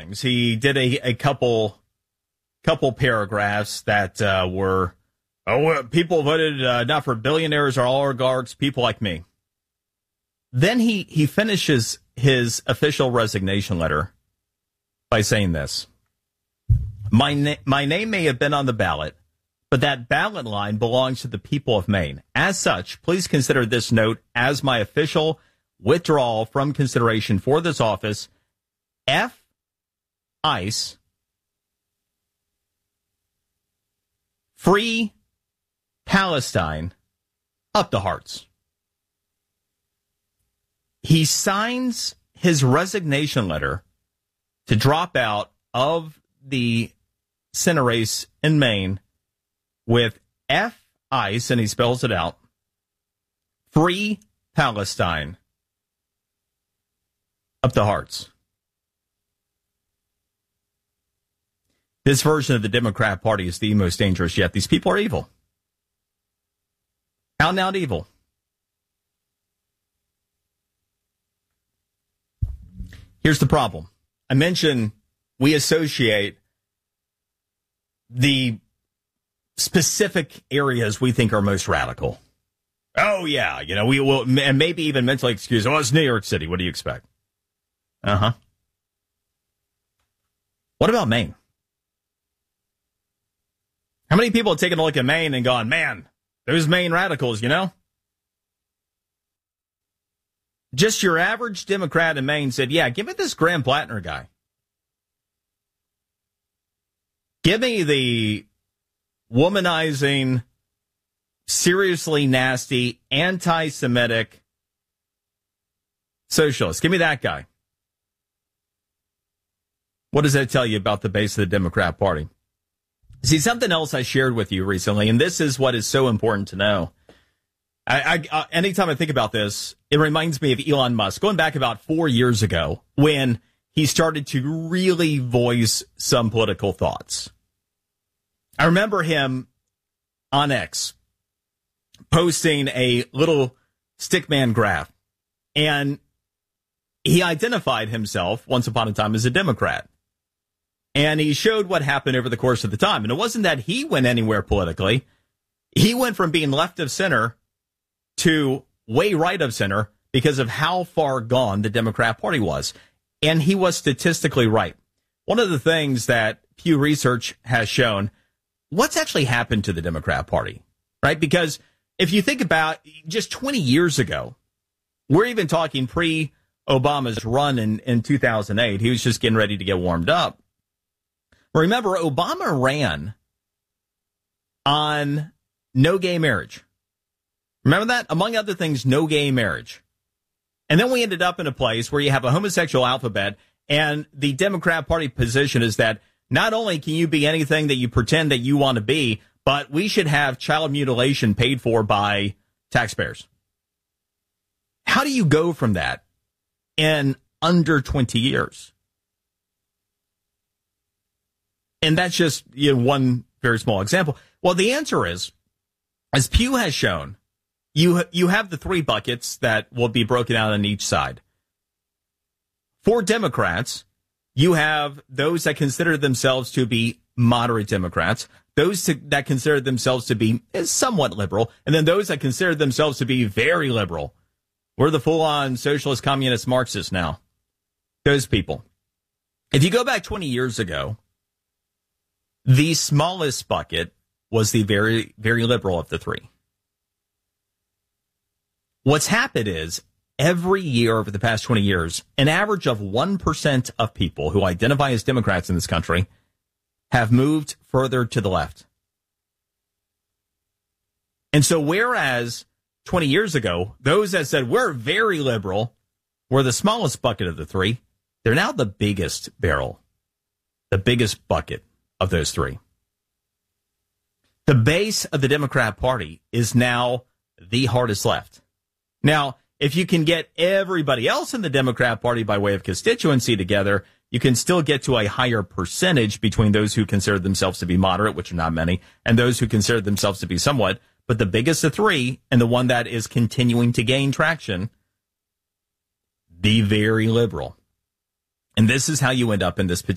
things. He did a couple paragraphs that were, people voted not for billionaires or oligarchs, people like me. Then he finishes his official resignation letter by saying this. My name may have been on the ballot, but that ballot line belongs to the people of Maine. As such, please consider this note as my official withdrawal from consideration for this office. F. ICE. Free Palestine. Up the hearts. He signs his resignation letter to drop out of the Senate race in Maine with F. ICE, and he spells it out, Free Palestine. Up the hearts. This version of the Democrat Party is the most dangerous yet. These people are evil. Out and out evil. Here's the problem. I mentioned we associate the specific areas we think are most radical. Oh, yeah, we will, and maybe even mentally excuse, it's New York City. What do you expect? Uh-huh. What about Maine? How many people have taken a look at Maine and gone, man, those Maine radicals, Just your average Democrat in Maine said, yeah, give me this Graham Plattner guy. Give me the womanizing, seriously nasty, anti-Semitic socialist. Give me that guy. What does that tell you about the base of the Democrat Party? See, something else I shared with you recently, and this is what is so important to know. Anytime I think about this, it reminds me of Elon Musk, going back about 4 years ago when he started to really voice some political thoughts. I remember him on X posting a little stickman graph, and he identified himself once upon a time as a Democrat. And he showed what happened over the course of the time. And it wasn't that he went anywhere politically. He went from being left of center to way right of center because of how far gone the Democrat Party was. And he was statistically right. One of the things that Pew Research has shown, what's actually happened to the Democrat Party, right? Because if you think about just 20 years ago, we're even talking pre-Obama's run in 2008. He was just getting ready to get warmed up. Remember, Obama ran on no gay marriage. Remember that? Among other things, no gay marriage. And then we ended up in a place where you have a homosexual alphabet, and the Democrat Party position is that not only can you be anything that you pretend that you want to be, but we should have child mutilation paid for by taxpayers. How do you go from that in under 20 years? And that's just one very small example. Well, the answer is, as Pew has shown, you have the three buckets that will be broken out on each side. For Democrats, you have those that consider themselves to be moderate Democrats, those that consider themselves to be somewhat liberal, and then those that consider themselves to be very liberal. We're the full-on socialist, communist, Marxists now. Those people. If you go back 20 years ago, the smallest bucket was the very, very liberal of the three. What's happened is, every year over the past 20 years, an average of 1% of people who identify as Democrats in this country have moved further to the left. And so whereas 20 years ago, those that said we're very liberal were the smallest bucket of the three, they're now the biggest barrel, the biggest bucket of those three. The base of the Democrat Party is now the hardest left. Now, if you can get everybody else in the Democrat Party by way of constituency together, you can still get to a higher percentage between those who consider themselves to be moderate, which are not many, and those who consider themselves to be somewhat. But the biggest of three, and the one that is continuing to gain traction, the very liberal. And this is how you end up in this